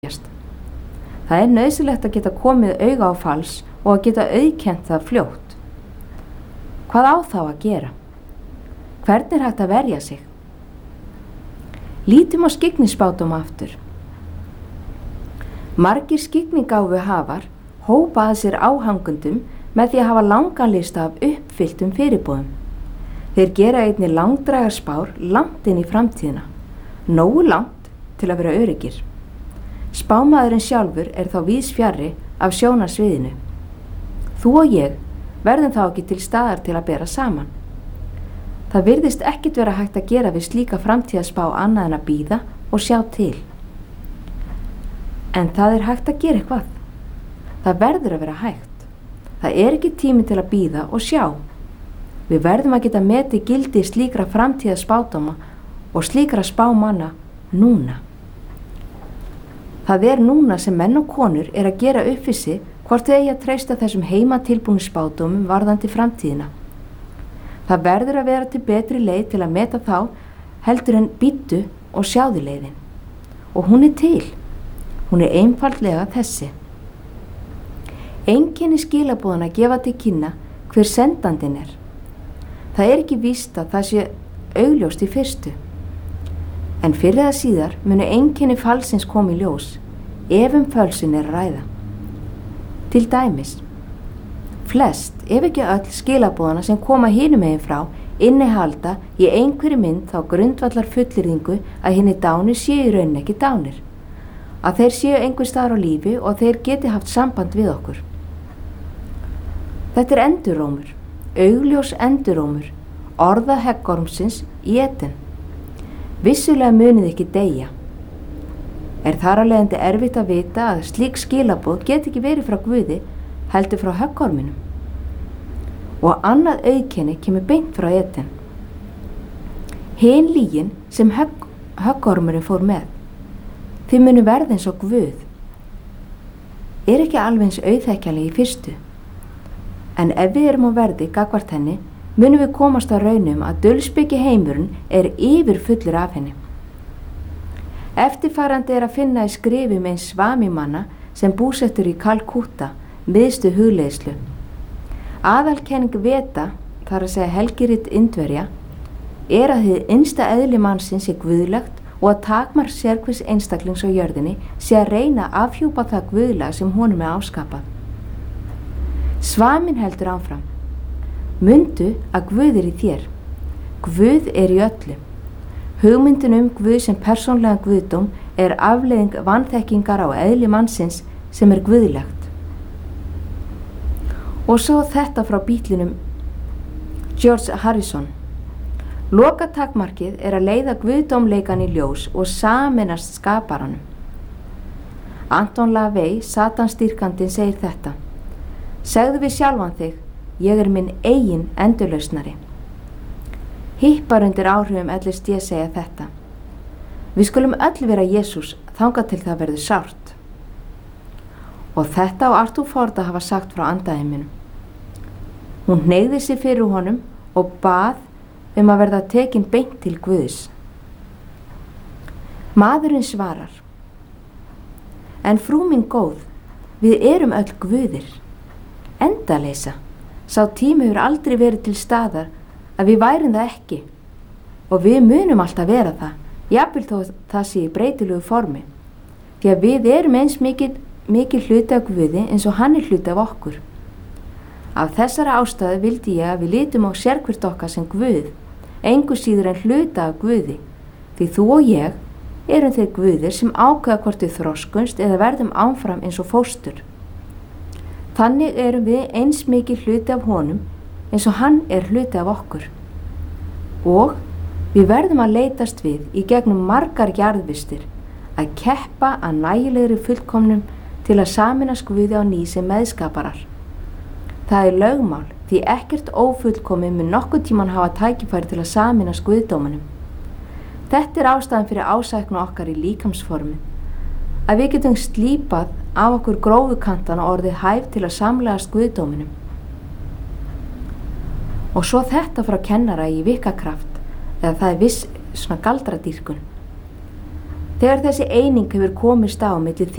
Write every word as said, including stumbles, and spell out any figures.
Það er nauðsynlegt að geta komið auga á fals og að geta auðkennt það fljótt. Hvað á þá að gera? Hvernig er hægt að verja sig? Lítum á skyggnispádóma aftur. Margir skyggnigáfu hafar hópa að sér áhangundum með því að hafa langan lista af uppfylltum fyrirboðum. Þeir gera einnig langdrægar spár langt inn í framtíðina, nógu langt til að vera öruggir. Spámaðurinn sjálfur er þá víðs fjarri af sjónarsviðinu. Þú og ég verðum þá ekki til staðar til að bera saman. Það virðist ekkert vera hægt að gera við slíka framtíðaspá annað en að bíða og sjá til. En það er hægt að gera eitthvað. Það verður að vera hægt. Það er ekki tími til að bíða og sjá. Við verðum að geta metið gildi slíkra framtíðaspádóma og slíkra spámanna núna. Það er núna sem menn og konur er að gera upp við sig hvort þau eigi að treysta þessum heimatilbúnu spádómum varðandi framtíðina. Það verður að vera til betri leið til að meta þá heldur en bíddu og sjáðu leiðin. Og hún er til. Hún er einfaldlega þessi. Einkenni skilaboðanna gefa til kynna hver sendandinn er. Það er ekki víst að það sé augljóst í fyrstu. En fyrir eða síðar munu einkenni falsins koma í ljós, ef um fölsun er að ræða. Til dæmis, flest, ef ekki öll skilaboðana sem koma hinum megin frá, innihalda í einhverju mynd þá grundvallar fullyrðingu að hinni dánir séu í rauninni ekki dánir, að þeir séu einhver staðar á lífi og þeir geti haft samband við okkur. Þetta er endurómur, augljós endurómur, orða heggormsins í Eden. Vissulega munið ekki deyja. Er þar af leiðandi erfitt að vita að slík skilaboð get ekki verið frá Guði, heldur frá höggorminum. Og annað auðkenni kemur beint frá Eden. Hin lygin sem högg, höggormurinn fór með. Þið munu verða eins og Guð. Er ekki alveg eins auðþekkjanleg í fyrstu. En ef við erum á verði gagnvart henni, munum við komast á raunum að dulspeki heimurinn er yfir fullur af henni. Eftirfarandi er að finna í skrifum eins svamimanna sem búsettur í Kalkútta, miðstu hugleiðslu. Aðalkenning Veda, þar að segja helgirit Indverja, er að hið innsta eðli mannsins sé guðlegt og að takmark sérhvers einstaklings á jörðinni sé að reyna að afhjúpa það guðlega sem honum er áskapað. Svamin heldur áfram. Mundu að Guð er í þér. Guð er í öllu. Hugmyndin um Guð sem persónlegan guðdóm er afleiðing vanþekkingar á eðli mannsins sem er guðlegt. Og svo þetta frá Bítlinum George Harrison. Lokatakmarkið er að leiða guðdómleikan í ljós og sameinast skaparanum. Anton LaVey, satanstýrkandinn, segir þetta. Segðu við sjálfan þig, ég er minn eigin endurlausnari. Hippar undir áhrifum L S D segja þetta. Við skulum öll vera Jesús þangað til það verður sárt. Og þetta á Arthur Ford að hafa sagt frá andaheiminum. Hún hneigði sig fyrir honum og bað um að verða tekin beint til Guðs. Maðurinn svarar. En frú mín góð, við erum öll guðir. Endaleysa. Sá tími hefur aldrei verið til staðar að við værum það ekki og við munum alltaf vera það, jafnvel þó það sé í breytilegu formi, því að við erum eins mikið, mikið hluti af Guði eins og hann er hluti af okkur. Af þessara ástæðu vildi ég að við lítum á sérhvert okkar sem Guð, engu síður en hluta af Guði, því þú og ég erum þeir Guðir sem ákveða hvort við þroskunst eða verðum áfram eins og fóstur. Þannig erum við eins mikið hluti af honum eins og hann er hluti af okkur. Og við verðum að leitast við í gegnum margar jarðvistir að keppa að nægilegri fullkomnum til að sameinast Guði á ný sem meðskaparar. Það er lögmál því ekkert ófullkomið mun nokkuð tíman hafa tækifæri til að sameinast Guðdómanum. Þetta er ástæðan fyrir ásæknu okkar í líkamsformi, að við getum slípað af okkur grófukantana orðið hæf til að samlegast Guðdóminum. Og svo þetta frá kennara í vikakraft, eða það er viss svona galdradýrkun. Þegar þessi eining hefur komist á milli